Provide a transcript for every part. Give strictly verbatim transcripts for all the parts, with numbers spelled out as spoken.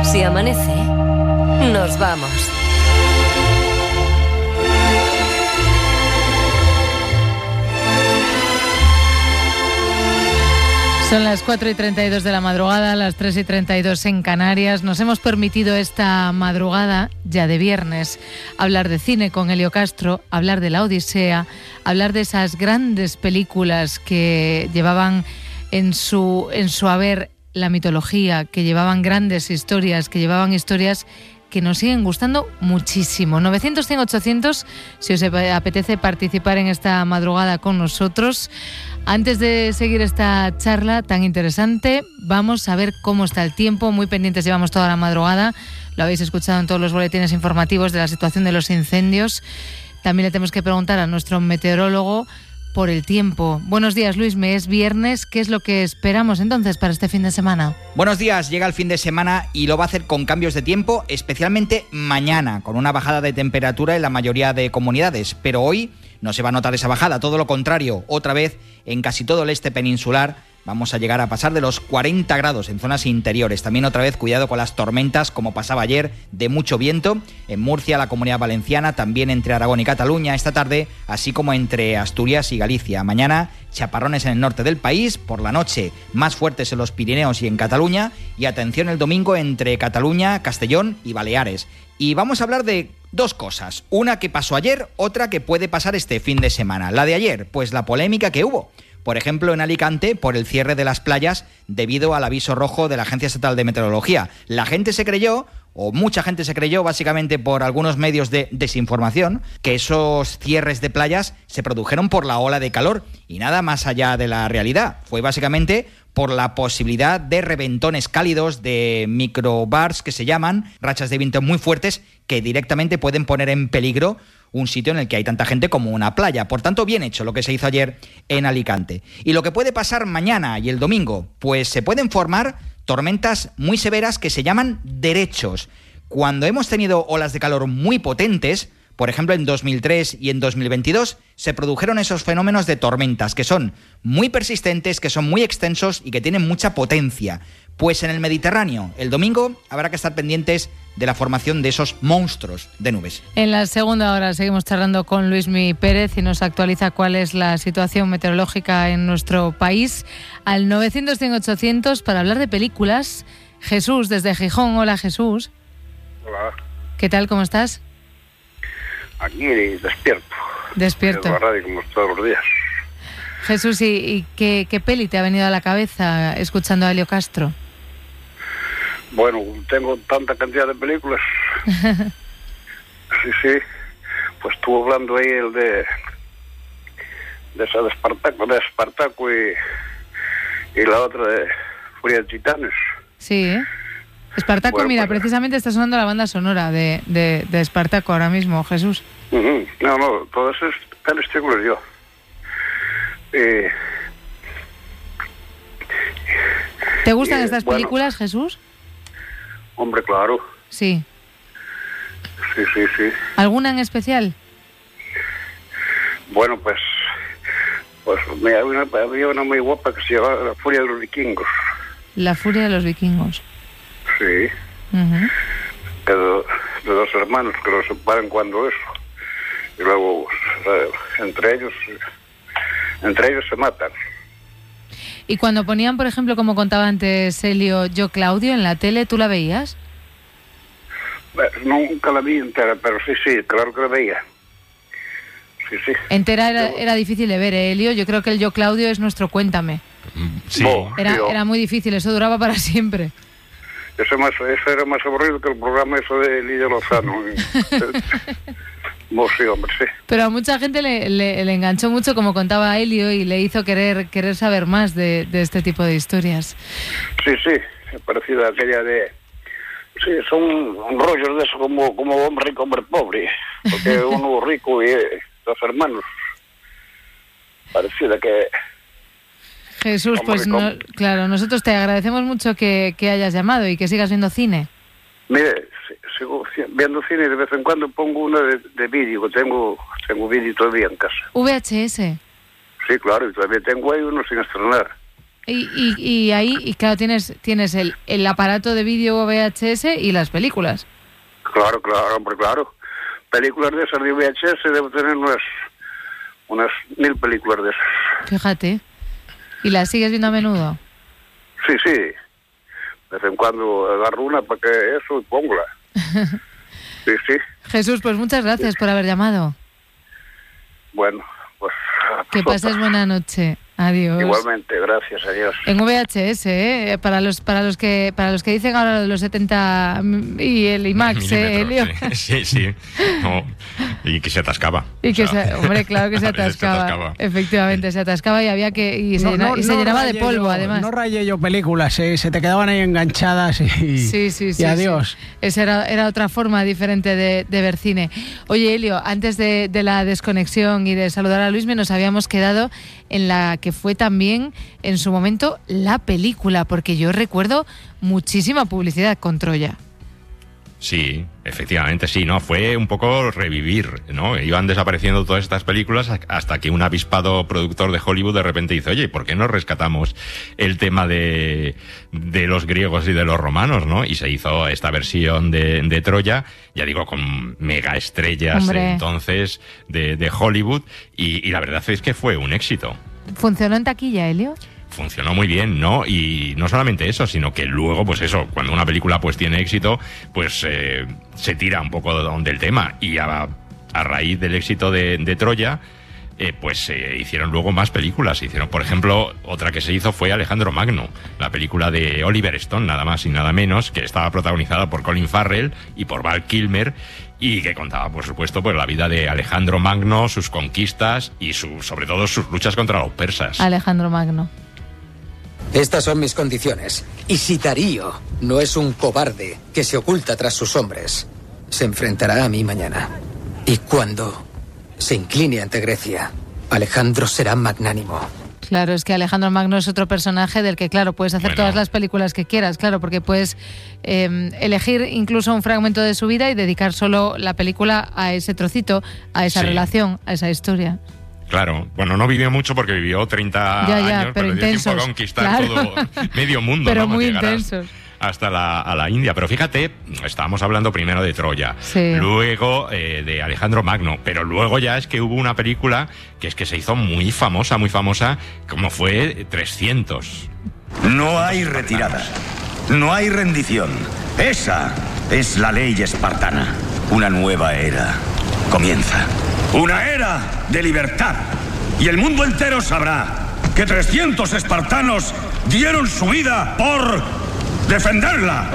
Si amanece, nos vamos. Son las cuatro y treinta y dos de la madrugada, las tres y treinta y dos en Canarias. Nos hemos permitido esta madrugada, ya de viernes, hablar de cine con Elio Castro, hablar de La Odisea, hablar de esas grandes películas que llevaban en su, en su haber la mitología, que llevaban grandes historias, que llevaban historias que nos siguen gustando muchísimo. novecientos, cien, ochocientos, si os apetece participar en esta madrugada con nosotros. Antes de seguir esta charla tan interesante, vamos a ver cómo está el tiempo. Muy pendientes llevamos toda la madrugada. Lo habéis escuchado en todos los boletines informativos de la situación de los incendios. También le tenemos que preguntar a nuestro meteorólogo por el tiempo. Buenos días, Luisme, es viernes. ¿Qué es lo que esperamos entonces para este fin de semana? Buenos días, llega el fin de semana y lo va a hacer con cambios de tiempo, especialmente mañana, con una bajada de temperatura en la mayoría de comunidades. Pero hoy no se va a notar esa bajada, todo lo contrario. Otra vez, en casi todo el este peninsular, vamos a llegar a pasar de los cuarenta grados en zonas interiores. También otra vez cuidado con las tormentas, como pasaba ayer, de mucho viento. En Murcia, la Comunidad Valenciana, también entre Aragón y Cataluña esta tarde, así como entre Asturias y Galicia. Mañana, chaparrones en el norte del país, por la noche más fuertes en los Pirineos y en Cataluña. Y atención el domingo entre Cataluña, Castellón y Baleares. Y vamos a hablar de dos cosas. Una que pasó ayer, otra que puede pasar este fin de semana. La de ayer, pues la polémica que hubo. Por ejemplo, en Alicante, por el cierre de las playas debido al aviso rojo de la Agencia Estatal de Meteorología. La gente se creyó, o mucha gente se creyó, básicamente por algunos medios de desinformación, que esos cierres de playas se produjeron por la ola de calor y nada más allá de la realidad. Fue básicamente por la posibilidad de reventones cálidos, de microbars que se llaman, rachas de viento muy fuertes que directamente pueden poner en peligro un sitio en el que hay tanta gente como una playa. Por tanto, bien hecho lo que se hizo ayer en Alicante. Y lo que puede pasar mañana y el domingo, pues se pueden formar tormentas muy severas que se llaman derechos. Cuando hemos tenido olas de calor muy potentes, por ejemplo en dos mil tres y en dos mil veintidós, se produjeron esos fenómenos de tormentas que son muy persistentes, que son muy extensos y que tienen mucha potencia. Pues en el Mediterráneo, el domingo, habrá que estar pendientes de la formación de esos monstruos de nubes. En la segunda hora seguimos charlando con Luismi Pérez y nos actualiza cuál es la situación meteorológica en nuestro país. Al novecientos, cien, ochocientos para hablar de películas. Jesús, desde Gijón. Hola, Jesús. Hola. ¿Qué tal? ¿Cómo estás? Aquí despierto. Despierto. En la radio como todos los días. Jesús, ¿y, y qué, qué peli te ha venido a la cabeza escuchando a Elio Castro? Bueno, tengo tanta cantidad de películas. Sí, sí. Pues estuvo hablando ahí el de de esa de Espartaco, de Espartaco y, y la otra de Furia de Titanes. Sí, ¿eh? Espartaco, bueno, mira, pues, precisamente está sonando la banda sonora de, de, de Espartaco ahora mismo, Jesús. Uh-huh. No, no, todo eso es tan estímulo yo. Eh, ¿Te gustan eh, estas bueno, películas, Jesús? Hombre, claro. Sí. Sí, sí, sí. ¿Alguna en especial? Bueno, pues, pues me había una, había una muy guapa que se llamaba La Furia de los Vikingos. La Furia de los Vikingos. Sí. Uh-huh. De, do, de dos hermanos que los separan cuando eso. Y luego, eh, entre ellos, entre ellos se matan. Y cuando ponían, por ejemplo, como contaba antes Elio, Yo Claudio en la tele, ¿tú la veías? Bueno, nunca la vi entera, pero sí, sí, claro que la veía. Sí, sí. Entera era, era difícil de ver, ¿eh, Elio? Yo creo que el Yo Claudio es nuestro Cuéntame. Sí. Era, era muy difícil, eso duraba para siempre. Eso, más, eso era más aburrido que el programa eso de Lidia Lozano. Oh, sí, hombre, sí. Pero a mucha gente le, le, le enganchó mucho, como contaba Elio, y le hizo querer querer saber más de, de este tipo de historias. Sí, sí, parecido a aquella de... Sí, son rollos de eso como, como hombre rico, hombre pobre. Porque uno rico y eh, dos hermanos. Parecido que... Jesús, pues no, claro, nosotros te agradecemos mucho que, que hayas llamado y que sigas viendo cine. Mire, sigo viendo cine y de vez en cuando pongo una de, de vídeo, que tengo, tengo vídeo todavía en casa. V H S. Sí, claro, y todavía tengo ahí uno sin estrenar. Y, y, y ahí, y claro, tienes tienes el, el aparato de vídeo V H S y las películas. Claro, claro, hombre, claro. Películas de esas de V H S debo tener unas, unas mil películas de esas. Fíjate. ¿Y las sigues viendo a menudo? Sí, sí. De vez en cuando agarro una para que eso y póngala. Sí, sí. Jesús, pues muchas gracias por haber llamado. Bueno, pues... Que pases buena noche. Adiós. Igualmente, gracias, adiós. En V H S, ¿eh? Para los para los que para los que dicen ahora los setenta y el IMAX, ¿eh, Elio? Sí, sí. sí. No, y que se atascaba. Y que o sea, se, hombre, claro que se atascaba. se atascaba. Efectivamente, se atascaba y había que y se, No, llena, no, y se no llenaba de rayé polvo, yo, además. No rayé yo películas, ¿eh? Se te quedaban ahí enganchadas y, sí, sí, sí, y adiós. Sí. Esa era, era otra forma diferente de, de ver cine. Oye, Elio, antes de, de la desconexión y de saludar a Luisme, nos habíamos quedado en la que fue también en su momento la película, porque yo recuerdo muchísima publicidad con Troya. Sí, efectivamente, sí, ¿no? Fue un poco revivir, ¿no? Iban desapareciendo todas estas películas hasta que un avispado productor de Hollywood de repente dice, oye, ¿por qué no rescatamos el tema de, de los griegos y de los romanos, ¿no? Y se hizo esta versión de, de Troya, ya digo, con mega estrellas Hombre. entonces de, de Hollywood, y, y la verdad es que fue un éxito. ¿Funcionó en taquilla, Elio? Funcionó muy bien, ¿no? Y no solamente eso, sino que luego, pues eso, cuando una película pues tiene éxito, pues eh, se tira un poco del tema. Y a, a raíz del éxito de, de Troya, eh, pues se eh, hicieron luego más películas. Hicieron, por ejemplo, otra que se hizo fue Alejandro Magno, la película de Oliver Stone, nada más y nada menos, que estaba protagonizada por Colin Farrell y por Val Kilmer, y que contaba, por supuesto, pues la vida de Alejandro Magno, sus conquistas y su, sobre todo sus luchas contra los persas. Alejandro Magno. Estas son mis condiciones. Y si Darío no es un cobarde que se oculta tras sus hombres, se enfrentará a mí mañana. Y cuando se incline ante Grecia, Alejandro será magnánimo. Claro, es que Alejandro Magno es otro personaje del que, claro, puedes hacer bueno. todas las películas que quieras, claro, porque puedes eh, elegir incluso un fragmento de su vida y dedicar solo la película a ese trocito, a esa sí. relación, a esa historia. Claro, bueno, no vivió mucho porque vivió treinta ya, ya, años, pero, pero dio tiempo a intensos, conquistar claro. todo medio mundo, pero ¿no? muy Llegar intensos. Hasta la, a la India. Pero fíjate, estábamos hablando primero de Troya, sí. luego eh, de Alejandro Magno, pero luego ya es que hubo una película que es que se hizo muy famosa, muy famosa, como fue trescientos. No hay retirada, no hay rendición. Esa es la ley espartana. Una nueva era comienza. Una era de libertad. Y el mundo entero sabrá que trescientos espartanos dieron su vida por defenderla.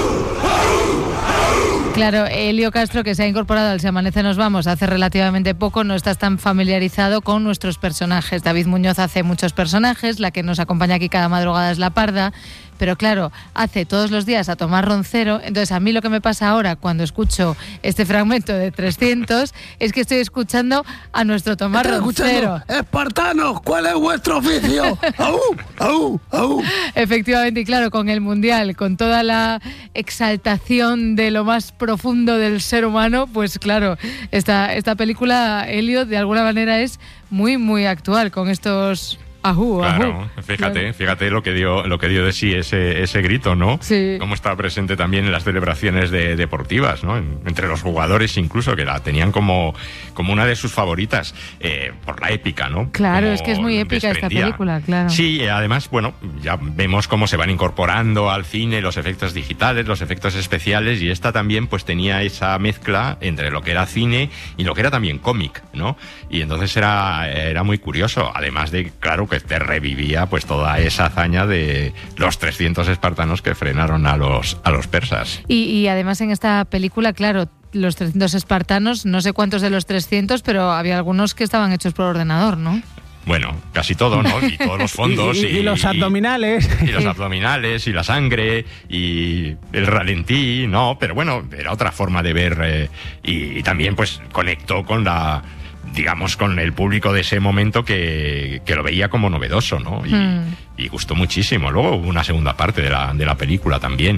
Claro, Elio Castro, que se ha incorporado al Se Amanece Nos Vamos hace relativamente poco, no estás tan familiarizado con nuestros personajes. David Muñoz hace muchos personajes, la que nos acompaña aquí cada madrugada es la Parda, pero claro, hace todos los días a Tomás Roncero. Entonces a mí lo que me pasa ahora cuando escucho este fragmento de trescientos es que estoy escuchando a nuestro Tomás Roncero. Espartanos, ¿cuál es vuestro oficio? ¡Aú! ¡Aú! ¡Aú! Efectivamente, y claro, con el Mundial, con toda la exaltación de lo más profundo del ser humano, pues claro, esta, esta película, Elio, de alguna manera es muy, muy actual con estos... Ajú, ajú. Claro, fíjate, Claro. fíjate lo que dio, lo que dio de sí ese, ese grito, ¿no? Sí. Cómo está presente también en las celebraciones de, deportivas, ¿no? En, entre los jugadores incluso, que la tenían como, como una de sus favoritas, eh, por la épica, ¿no? Claro, Como es que es muy épica esta desprendía. película, claro. Sí, además, bueno, ya vemos cómo se van incorporando al cine los efectos digitales, los efectos especiales, y esta también pues tenía esa mezcla entre lo que era cine y lo que era también cómic, ¿no? Y entonces era, era muy curioso, además de, claro, que te revivía pues toda esa hazaña de los trescientos espartanos que frenaron a los, a los persas. Y, y además en esta película, claro, los trescientos espartanos, no sé cuántos de los trescientos, pero había algunos que estaban hechos por ordenador, ¿no? Bueno, casi todo, ¿no? Y todos los fondos. y, y, y los abdominales. Y los abdominales, y la sangre, y el ralentí, ¿no? Pero bueno, era otra forma de ver, eh, y, y también pues conectó con la... digamos, con el público de ese momento que, que lo veía como novedoso, ¿no? Y, mm. y gustó muchísimo. Luego hubo una segunda parte de la, de la película también, ¿no?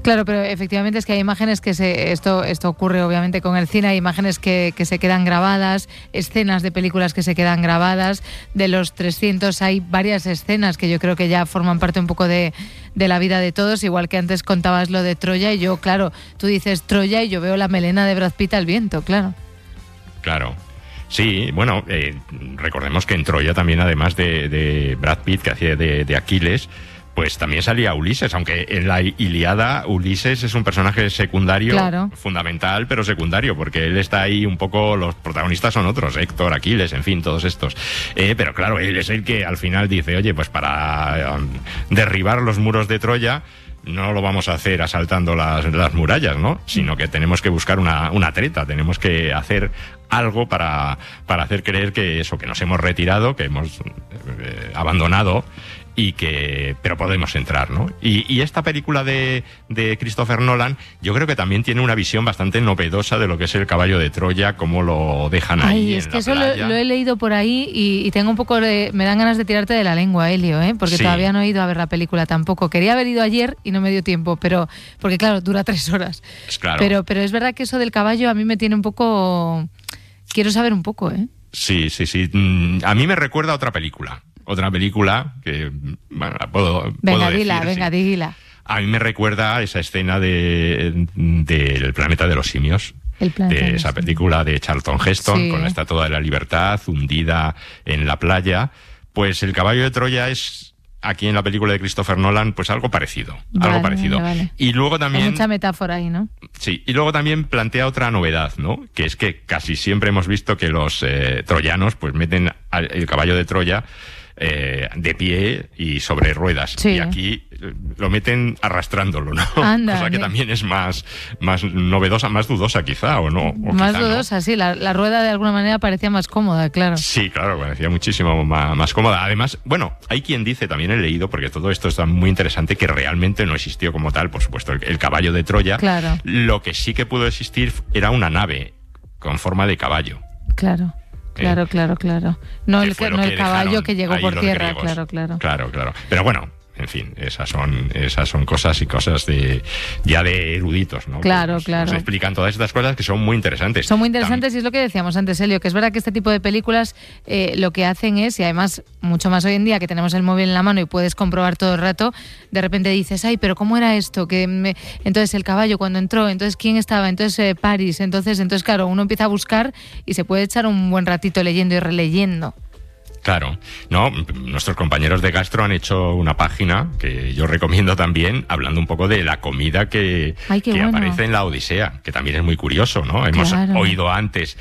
Claro, pero efectivamente es que hay imágenes que se... Esto, esto ocurre obviamente con el cine, hay imágenes que, que se quedan grabadas, escenas de películas que se quedan grabadas. De los trescientos hay varias escenas que yo creo que ya forman parte un poco de, de la vida de todos, igual que antes contabas lo de Troya y yo, claro, tú dices Troya y yo veo la melena de Brad Pitt al viento, claro. Claro. Sí, bueno, eh, recordemos que en Troya también, además de, de Brad Pitt, que hacía de, de Aquiles, pues también salía Ulises, aunque en la Ilíada Ulises es un personaje secundario, claro, fundamental, pero secundario, porque él está ahí un poco, los protagonistas son otros, Héctor, Aquiles, en fin, todos estos. Eh, pero claro, él es el que al final dice, oye, pues para um, derribar los muros de Troya, no lo vamos a hacer asaltando las, las murallas, ¿no? Sino que tenemos que buscar una, una treta, tenemos que hacer algo para, para hacer creer que eso, que nos hemos retirado, que hemos eh, abandonado, y que pero podemos entrar, ¿no? Y, y esta película de, de Christopher Nolan, yo creo que también tiene una visión bastante novedosa de lo que es el caballo de Troya, cómo lo dejan Ay, ahí es en que la eso lo, playa. lo he leído por ahí y, y tengo un poco de... Me dan ganas de tirarte de la lengua, Elio, ¿eh? Porque Sí. todavía no he ido a ver la película tampoco. Quería haber ido ayer y no me dio tiempo, pero... Porque claro, dura tres horas. Pues claro. Pero, pero es verdad que eso del caballo a mí me tiene un poco... Quiero saber un poco, ¿eh? Sí, sí, sí. Mm, A mí me recuerda a otra película. Otra película que, bueno, la puedo, Venga, puedo dila, decir, venga, sí. dila. A mí me recuerda a esa escena de del Planeta de los Simios. El Planeta de de esa los Simios. película de Charlton Heston, Sí. con la Estatua de la Libertad hundida en la playa. Pues el caballo de Troya es, aquí en la película de Christopher Nolan, pues algo parecido. Vale, algo parecido. vale, vale. Y luego Hay también... mucha metáfora ahí, ¿no? Sí, y luego también plantea otra novedad, ¿no? Que es que casi siempre hemos visto que los eh, troyanos pues meten al, el caballo de Troya eh, de pie y sobre ruedas. Sí. Y aquí eh, lo meten arrastrándolo, ¿no? Anda, Cosa que ne- también es más, más novedosa, más dudosa quizá, o no. O Más quizá no. dudosa, sí. La, la rueda de alguna manera parecía más cómoda, claro. Sí, claro, parecía muchísimo más, más cómoda. Además, bueno, hay quien dice, también he leído, porque todo esto está muy interesante, que realmente no existió como tal, por supuesto, el, el caballo de Troya. Claro. Lo que sí que pudo existir era una nave con forma de caballo. Claro. Claro, Eh, claro, claro. No que el, fue que- lo no que el caballo dejaron que llegó ahí por los tierra, griegos. claro, claro. Claro, claro. Pero bueno, en fin, esas son esas son cosas y cosas de ya de eruditos, ¿no? Claro, Que nos, claro. nos explican todas estas cosas que son muy interesantes. Son muy interesantes y es lo que decíamos antes, Elio, que es verdad que este tipo de películas eh, lo que hacen es, y además mucho más hoy en día que tenemos el móvil en la mano y puedes comprobar todo el rato, de repente dices, ay, pero ¿cómo era esto? Que me... Entonces el caballo cuando entró, entonces ¿quién estaba? Entonces eh, París, entonces, entonces claro, uno empieza a buscar y se puede echar un buen ratito leyendo y releyendo. Claro, no, nuestros compañeros de Gastro han hecho una página que yo recomiendo también, hablando un poco de la comida que, Ay, qué que bueno. aparece en la Odisea, que también es muy curioso, ¿no? Hemos Claro. oído antes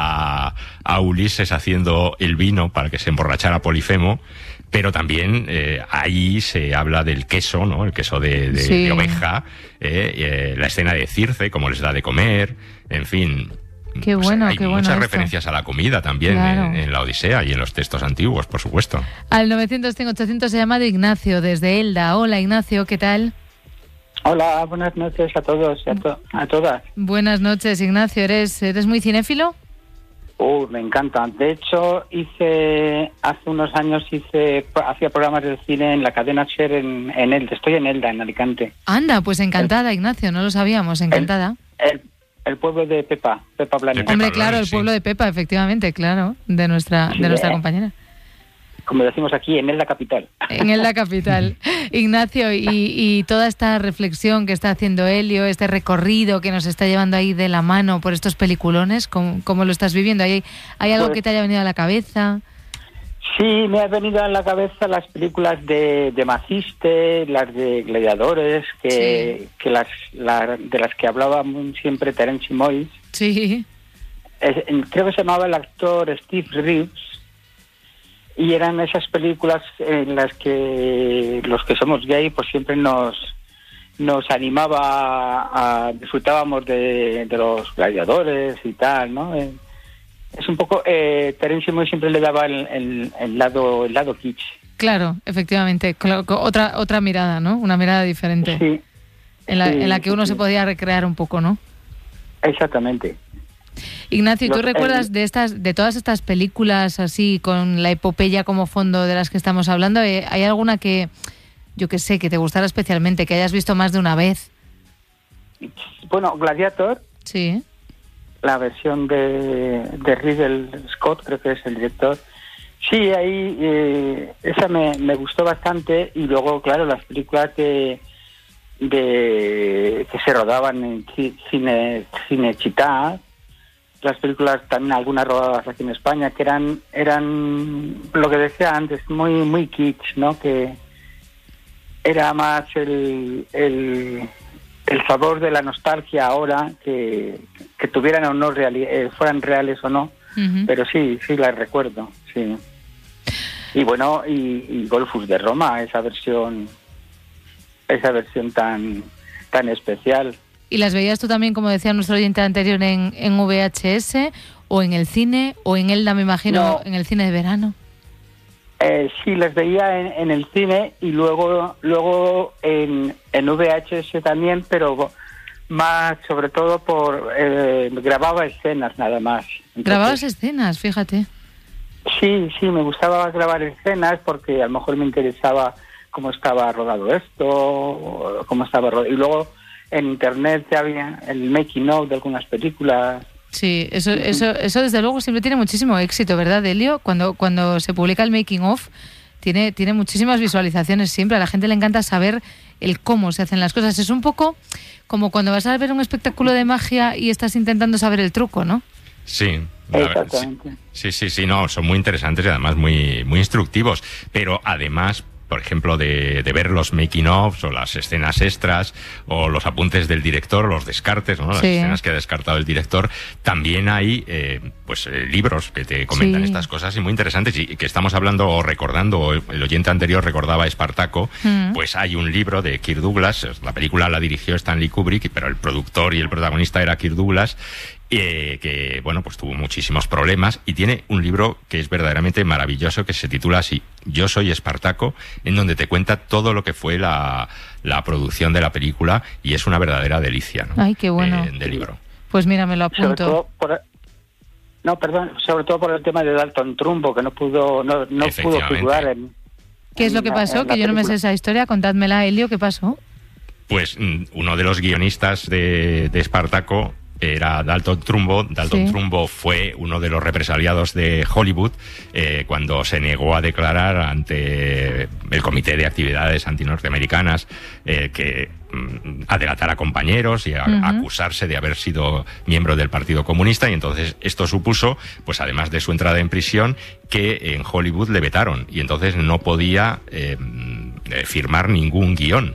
a, a Ulises haciendo el vino para que se emborrachara Polifemo, pero también eh, ahí se habla del queso, ¿no? El queso de, de- Sí. de oveja, eh, eh, la escena de Circe, cómo les da de comer, en fin. Qué Pues bueno, hay qué bueno muchas esto. referencias a la comida también Claro. en, en la Odisea y en los textos antiguos, por supuesto. Al novecientos cien ochocientos se ha llamado Ignacio desde Elda. Hola Ignacio, ¿qué tal? Hola, buenas noches a todos y a, to- a todas. Buenas noches Ignacio, ¿eres, eres muy cinéfilo? Uh, me encanta. De hecho, hice hace unos años hice hacía programas de cine en la cadena Ser en, en Elda. Estoy en Elda, en Alicante. Anda, pues encantada Ignacio, no lo sabíamos, encantada. El, el pueblo de Pepa, Pepa Blanes. Pepa Hombre, Blanes, claro, el sí. pueblo de Pepa, efectivamente, claro, de nuestra, de nuestra compañera. Como decimos aquí, en Elda capital. En Elda capital. Ignacio, y, y toda esta reflexión que está haciendo Elio, este recorrido que nos está llevando ahí de la mano por estos peliculones, ¿cómo, cómo lo estás viviendo? ¿Hay, hay algo Pues- que te haya venido a la cabeza? Sí, me ha venido a la cabeza las películas de, de Maciste, las de Gladiadores, que, Sí. que las la- de las que hablaba muy siempre Terence Moyes. Sí, Es- creo que se llamaba el actor Steve Reeves, y eran esas películas en las que los que somos gay pues siempre nos nos animaba a, a- disfrutábamos de, de los gladiadores y tal, ¿no? Eh, es un poco eh, Terence Moyes siempre le daba el, el, el lado el lado kitsch. claro, efectivamente. Cla- co- Otra, otra mirada, ¿no? Una mirada diferente. Sí, En la, sí, en la que uno sí. se podía recrear un poco, ¿no? exactamente. Ignacio, ¿y tú Los- recuerdas el- de estas, de todas estas películas así, con la epopeya como fondo de las que estamos hablando? eh, ¿Hay alguna que, yo que sé, que te gustara especialmente, que hayas visto más de una vez? bueno, Gladiator. Sí. La versión de, de Ridley Scott, creo que es el director. Sí, ahí eh, esa me, me gustó bastante. Y luego, claro, las películas de, de que se rodaban en cine, cine Chitá, las películas también algunas rodadas aquí en España, que eran eran lo que decía antes, muy muy kitsch, ¿no? Que era más el, el, el sabor de la nostalgia ahora, que, que tuvieran o no reali- eh, fueran reales o no, uh-huh. Pero sí, sí las recuerdo, sí. Y bueno, y, y Golfus de Roma, esa versión, esa versión tan tan especial. ¿Y las veías tú también, como decía nuestro oyente anterior, en, en V H S o en el cine o en Elda, me imagino, no. en el cine de verano? Eh, sí, las veía en, en el cine y luego luego en, en V H S también, pero más sobre todo por eh, grababa escenas nada más. Entonces, ¿grababas escenas? Fíjate. Sí, sí, me gustaba grabar escenas porque a lo mejor me interesaba cómo estaba rodado esto, cómo estaba rodado. Y luego en internet ya había el making of de algunas películas. Sí, eso, eso, eso desde luego siempre tiene muchísimo éxito, ¿verdad, Elio? Cuando, cuando se publica el making of tiene, tiene muchísimas visualizaciones siempre. A la gente le encanta saber el cómo se hacen las cosas. Es un poco como cuando vas a ver un espectáculo de magia y estás intentando saber el truco, ¿no? Sí. Exactamente. Sí, sí, sí, no, son muy interesantes y además muy, muy instructivos. Pero además, por ejemplo, de, de ver los making-ofs o las escenas extras o los apuntes del director, los descartes, ¿no? Las sí. escenas que ha descartado el director, también hay eh, pues eh, libros que te comentan sí. estas cosas y muy interesantes, y que estamos hablando o recordando, el oyente anterior recordaba Espartaco, mm. pues hay un libro de Kirk Douglas, la película la dirigió Stanley Kubrick, pero el productor y el protagonista era Kirk Douglas, Eh, que bueno, pues tuvo muchísimos problemas, y tiene un libro que es verdaderamente maravilloso, que se titula así, Yo soy Espartaco, en donde te cuenta todo lo que fue la, la producción de la película, y es una verdadera delicia, ¿no? Ay, qué bueno. De, de libro. Pues mira, me lo apunto. Sobre todo por, no, perdón, sobre todo por el tema de Dalton Trumbo, que no pudo no, no pudo figurar en... ¿Qué es lo que pasó? Que yo no me sé esa historia, contádmela, Elio, ¿qué pasó? Pues uno de los guionistas de, de Espartaco era Dalton Trumbo. Dalton sí. Trumbo fue uno de los represaliados de Hollywood eh, cuando se negó a declarar ante el Comité de Actividades Antinorteamericanas eh, que mm, a delatar a compañeros y a, uh-huh. a acusarse de haber sido miembro del Partido Comunista, y entonces esto supuso, pues además de su entrada en prisión, que en Hollywood le vetaron y entonces no podía eh, firmar ningún guión.